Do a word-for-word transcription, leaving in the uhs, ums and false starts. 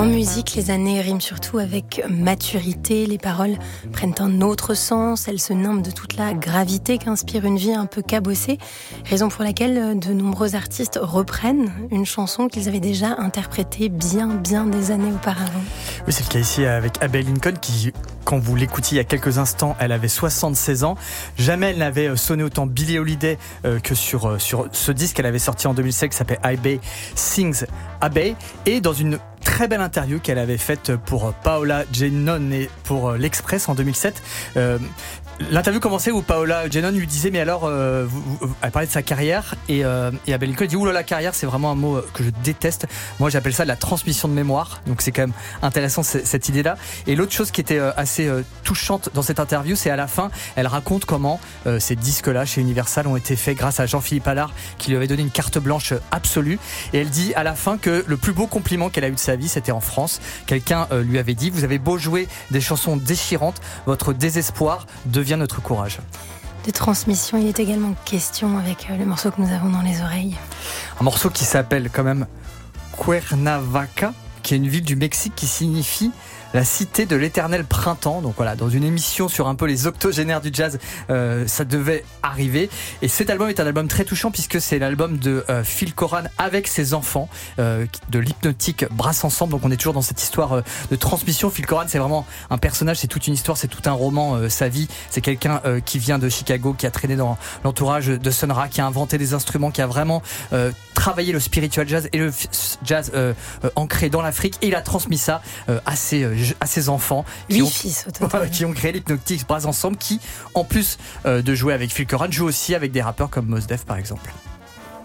musique, les années riment surtout avec maturité, les paroles prennent un autre sens, elles se nimbent de toute la gravité qu'inspire une vie un peu cabossée, raison pour laquelle de nombreux artistes reprennent une chanson qu'ils avaient déjà interprétée bien, bien des années auparavant. Oui, c'est le cas ici avec Abbey Lincoln qui, quand vous l'écoutiez il y a quelques instants, elle avait soixante-seize ans. Jamais elle n'avait sonné autant Billie Holiday euh, que sur, euh, sur ce disque qu'elle avait sorti en deux mille seize qui s'appelait Abbey Sings Abbey. Et dans une très belle interview qu'elle avait faite pour Paola Gennon et pour l'Express en deux mille sept, euh, l'interview commençait où Paola Gennon lui disait mais alors euh, vous, vous, elle parlait de sa carrière et, euh, et Abbey Lincoln dit oulala, la carrière c'est vraiment un mot que je déteste, moi j'appelle ça de la transmission de mémoire, donc c'est quand même intéressant cette idée là. Et l'autre chose qui était assez euh, touchante dans cette interview, c'est à la fin elle raconte comment euh, ces disques là chez Universal ont été faits grâce à Jean-Philippe Allard qui lui avait donné une carte blanche absolue, et elle dit à la fin que le plus beau compliment qu'elle a eu de sa vie c'était en France. Quelqu'un euh, lui avait dit vous avez beau jouer des chansons déchirantes, votre désespoir devient notre courage. De transmission, il est également question avec le morceau que nous avons dans les oreilles. Un morceau qui s'appelle quand même Cuernavaca, qui est une ville du Mexique qui signifie la cité de l'éternel printemps. Donc voilà, dans une émission sur un peu les octogénaires du jazz, euh, ça devait arriver. Et cet album est un album très touchant puisque c'est l'album de euh, Phil Coran avec ses enfants, euh, de l'hypnotique Brasse Ensemble. Donc on est toujours dans cette histoire euh, de transmission. Phil Coran, c'est vraiment un personnage, c'est toute une histoire, c'est tout un roman. Euh, sa vie, c'est quelqu'un euh, qui vient de Chicago, qui a traîné dans l'entourage de Sun Ra, qui a inventé des instruments, qui a vraiment euh, travaillé le spiritual jazz et le f- jazz euh, euh, ancré dans l'Afrique. Et il a transmis ça euh, à ses euh, à ses enfants qui ont, fils, au total. qui ont créé l'Hypnotic Brass Ensemble, qui en plus euh, de jouer avec Phil Coran joue aussi avec des rappeurs comme Mos Def par exemple.